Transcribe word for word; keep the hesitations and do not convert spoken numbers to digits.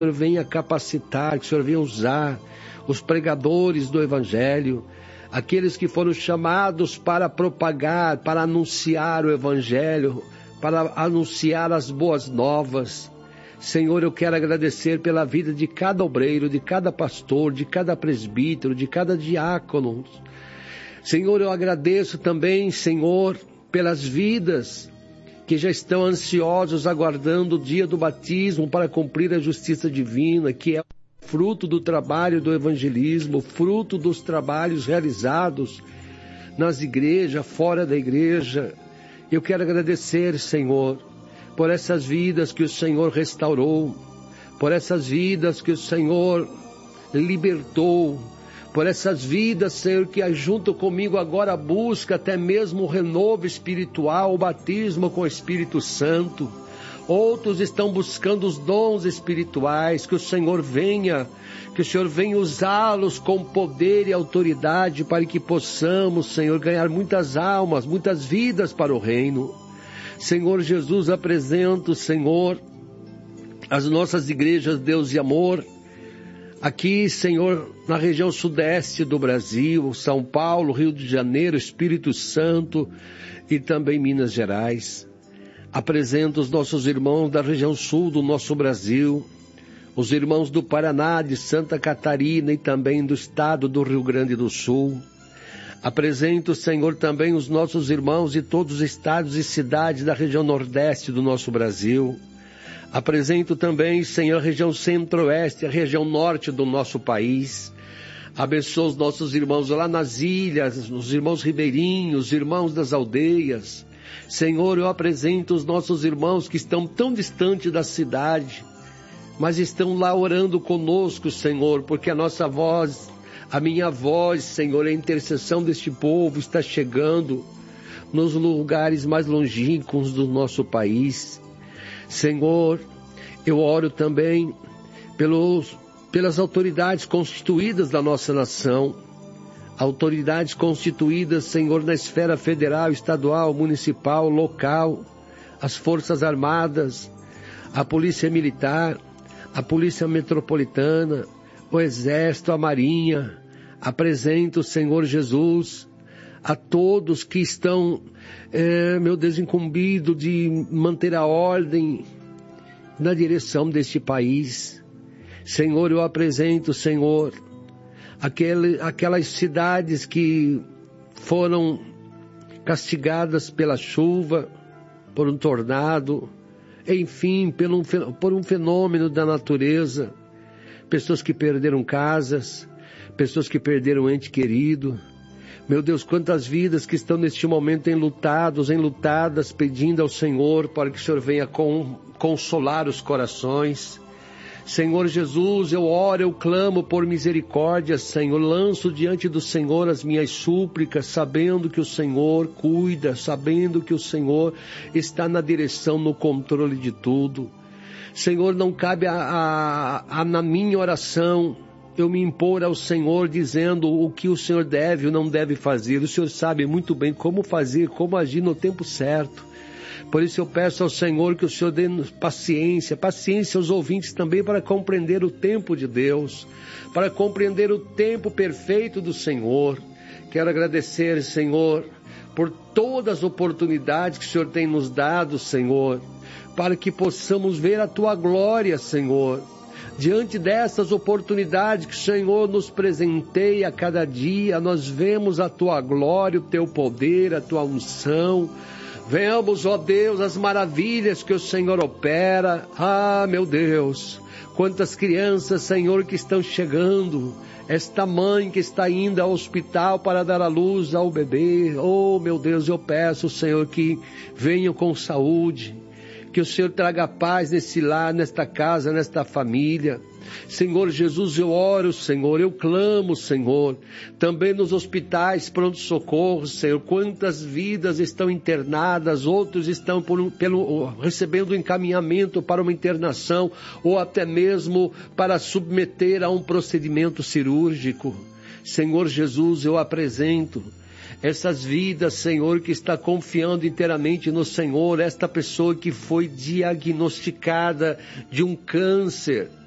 Senhor venha capacitar, que o Senhor venha usar os pregadores do Evangelho, aqueles que foram chamados para propagar, para anunciar o Evangelho, para anunciar as boas novas. Senhor, eu quero agradecer pela vida de cada obreiro, de cada pastor, de cada presbítero, de cada diácono. Senhor, eu agradeço também, Senhor, pelas vidas que já estão ansiosos, aguardando o dia do batismo para cumprir a justiça divina, que é fruto do trabalho do evangelismo, fruto dos trabalhos realizados nas igrejas, fora da igreja. Eu quero agradecer, Senhor, por essas vidas que o Senhor restaurou, por essas vidas que o Senhor libertou, por essas vidas, Senhor, que junto comigo agora busca até mesmo o renovo espiritual, o batismo com o Espírito Santo. Outros estão buscando os dons espirituais, que o Senhor venha, que o Senhor venha usá-los com poder e autoridade para que possamos, Senhor, ganhar muitas almas, muitas vidas para o reino. Senhor Jesus, apresento, Senhor, as nossas igrejas Deus e Amor, aqui, Senhor, na região sudeste do Brasil, São Paulo, Rio de Janeiro, Espírito Santo e também Minas Gerais. Apresento os nossos irmãos da região sul do nosso Brasil, os irmãos do Paraná, de Santa Catarina e também do estado do Rio Grande do Sul. Apresento, Senhor, também os nossos irmãos de todos os estados e cidades da região nordeste do nosso Brasil. Apresento também, Senhor, a região centro-oeste, a região norte do nosso país. Abençoa os nossos irmãos lá nas ilhas, os irmãos ribeirinhos, os irmãos das aldeias. Senhor, eu apresento os nossos irmãos que estão tão distantes da cidade, mas estão lá orando conosco, Senhor, porque a nossa voz, a minha voz, Senhor, a intercessão deste povo está chegando nos lugares mais longínquos do nosso país. Senhor, eu oro também pelos, pelas autoridades constituídas da nossa nação, autoridades constituídas, Senhor, na esfera federal, estadual, municipal, local, as Forças Armadas, a Polícia Militar, a Polícia Metropolitana, o Exército, a Marinha. Apresento, Senhor Jesus, a todos que estão, é, meu Deus, incumbidos de manter a ordem na direção deste país. Senhor, eu apresento, Senhor, aquele, aquelas cidades que foram castigadas pela chuva, por um tornado, enfim, pelo, por um fenômeno da natureza, pessoas que perderam casas, pessoas que perderam ente querido. Meu Deus, quantas vidas que estão neste momento enlutados, enlutadas, pedindo ao Senhor para que o Senhor venha com, consolar os corações. Senhor Jesus, eu oro, eu clamo por misericórdia, Senhor, lanço diante do Senhor as minhas súplicas, sabendo que o Senhor cuida, sabendo que o Senhor está na direção, no controle de tudo. Senhor, não cabe a, a, a, na minha oração eu me impor ao Senhor dizendo o que o Senhor deve ou não deve fazer. O Senhor sabe muito bem como fazer, como agir no tempo certo. Por isso eu peço ao Senhor que o Senhor dê paciência, paciência aos ouvintes também para compreender o tempo de Deus, para compreender o tempo perfeito do Senhor. Quero agradecer, Senhor, por todas as oportunidades que o Senhor tem nos dado, Senhor, para que possamos ver a Tua glória, Senhor. Diante dessas oportunidades que o Senhor nos presenteia a cada dia, nós vemos a Tua glória, o Teu poder, a Tua unção. Vemos, ó Deus, as maravilhas que o Senhor opera. Ah, meu Deus, quantas crianças, Senhor, que estão chegando. Esta mãe que está indo ao hospital para dar à luz ao bebê. Oh, meu Deus, eu peço, Senhor, que venham com saúde. Que o Senhor traga paz nesse lar, nesta casa, nesta família. Senhor Jesus, eu oro, Senhor, eu clamo, Senhor. Também nos hospitais, pronto-socorro, Senhor. Quantas vidas estão internadas, outros estão por um, pelo, recebendo encaminhamento para uma internação, ou até mesmo para submeter a um procedimento cirúrgico. Senhor Jesus, eu apresento essas vidas, Senhor, que está confiando inteiramente no Senhor, esta pessoa que foi diagnosticada de um câncer,